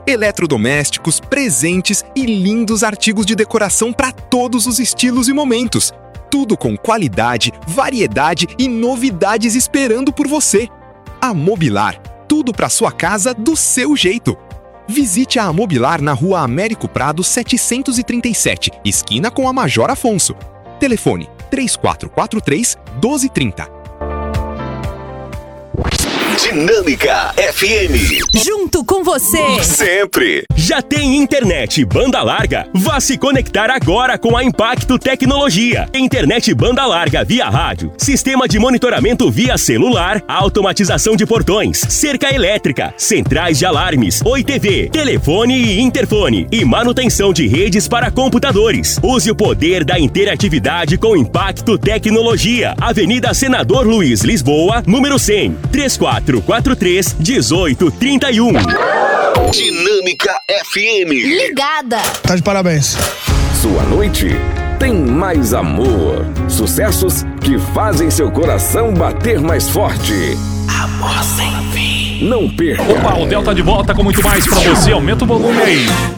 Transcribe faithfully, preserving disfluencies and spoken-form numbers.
Eletrodomésticos, presentes e lindos artigos de decoração para todos os estilos e momentos. Tudo com qualidade, variedade e novidades esperando por você. A Mobilar, tudo para sua casa do seu jeito. Visite a Mobilar na Rua Américo Prado setecentos e trinta e sete, esquina com a Major Afonso. Telefone três quatro quatro três, um dois três zero. Dinâmica F M. Junto com você. Sempre. Já tem internet banda larga? Vá se conectar agora com a Impacto Tecnologia. Internet banda larga via rádio, sistema de monitoramento via celular, automatização de portões, cerca elétrica, centrais de alarmes, Oi T V, telefone e interfone e manutenção de redes para computadores. Use o poder da interatividade com Impacto Tecnologia. Avenida Senador Luiz Lisboa, número cem, três quatro quatro três, um oito três um. Dinâmica F M. Ligada. Tá de parabéns. Sua noite tem mais amor. Sucessos que fazem seu coração bater mais forte. Amor sem fim. Não perca. Opa, o Del tá de volta com muito mais pra você. Aumenta o volume aí.